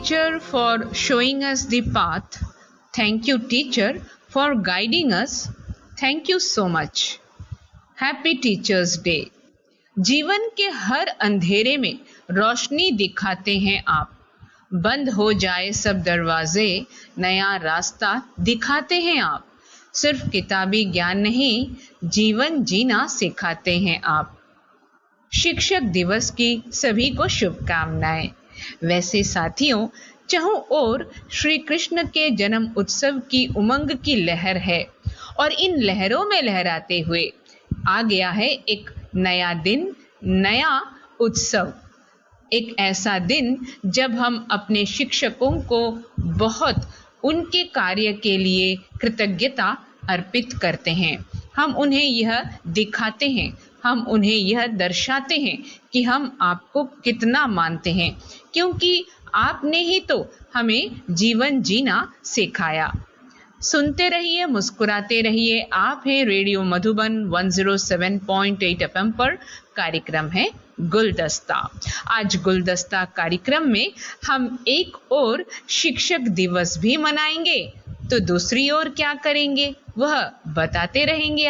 Teacher for showing us the path. Thank you, teacher, for guiding us. Thank you so much. Happy Teachers Day. जीवन के हर अंधेरे में रोशनी दिखाते हैं आप। बंद हो जाए सब दरवाजे, नया रास्ता दिखाते हैं आप। सिर्फ किताबी ज्ञान नहीं, जीवन जीना सिखाते हैं आप। शिक्षक दिवस की सभी को शुभकामनाएं। वैसे साथियों, चारों ओर श्री कृष्ण के जन्म उत्सव की उमंग की लहर है और इन लहरों में लहराते हुए आ गया है एक नया दिन, नया उत्सव। एक ऐसा दिन जब हम अपने शिक्षकों को बहुत उनके कार्य के लिए कृतज्ञता अर्पित करते हैं। हम उन्हें यह दिखाते हैं, हम उन्हें यह दर्शाते हैं कि हम आपको कितना मानते हैं, क्योंकि आपने ही तो हमें जीवन जीना सिखाया। सुनते रहिए, मुस्कुराते रहिए। आप हैं रेडियो मधुबन 107.8 FM पर। कार्यक्रम है गुलदस्ता। आज गुलदस्ता कार्यक्रम में हम एक और शिक्षक दिवस भी मनाएंगे, तो दूसरी ओर क्या करेंगे वह बताते रहेंगे